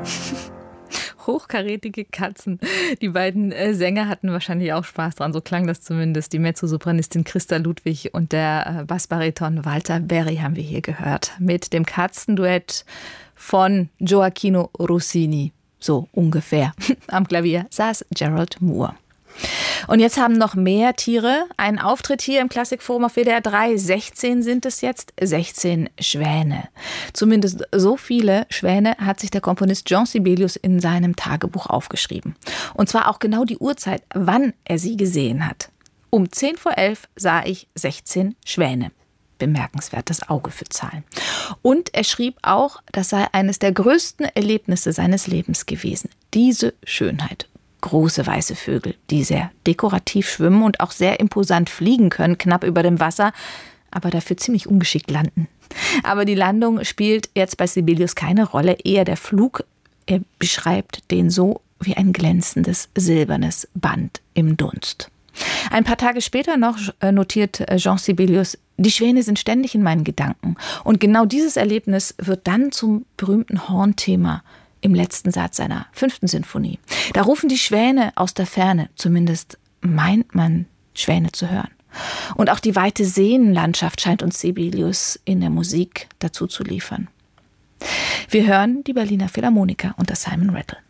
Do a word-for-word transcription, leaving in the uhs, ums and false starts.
Hochkarätige Katzen. Die beiden äh, Sänger hatten wahrscheinlich auch Spaß dran, so klang das zumindest. Die Mezzosopranistin Christa Ludwig und der äh, Bassbariton Walter Berry haben wir hier gehört. Mit dem Katzenduett von Gioacchino Rossini. So ungefähr. Am Klavier saß Gerald Moore. Und jetzt haben noch mehr Tiere einen Auftritt hier im Klassikforum auf W D R drei. sechzehn sind es jetzt, sechzehn Schwäne. Zumindest so viele Schwäne hat sich der Komponist Jean Sibelius in seinem Tagebuch aufgeschrieben. Und zwar auch genau die Uhrzeit, wann er sie gesehen hat. Um zehn vor elf sah ich sechzehn Schwäne. Bemerkenswertes Auge für Zahlen. Und er schrieb auch, das sei eines der größten Erlebnisse seines Lebens gewesen. Diese Schönheit. Große weiße Vögel, die sehr dekorativ schwimmen und auch sehr imposant fliegen können, knapp über dem Wasser, aber dafür ziemlich ungeschickt landen. Aber die Landung spielt jetzt bei Sibelius keine Rolle, eher der Flug. Er beschreibt den so wie ein glänzendes silbernes Band im Dunst. Ein paar Tage später noch notiert Jean Sibelius, die Schwäne sind ständig in meinen Gedanken. Und genau dieses Erlebnis wird dann zum berühmten Hornthema im letzten Satz seiner fünften Sinfonie. Da rufen die Schwäne aus der Ferne, zumindest meint man, Schwäne zu hören. Und auch die weite Seenlandschaft scheint uns Sibelius in der Musik dazu zu liefern. Wir hören die Berliner Philharmoniker unter Simon Rattle.